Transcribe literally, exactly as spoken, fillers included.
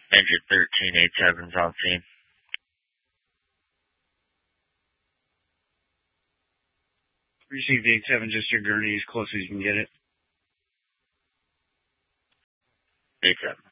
Engine thirteen, eight seven's on scene. Received eight seven, just your gurney as close as you can get it. eight seven.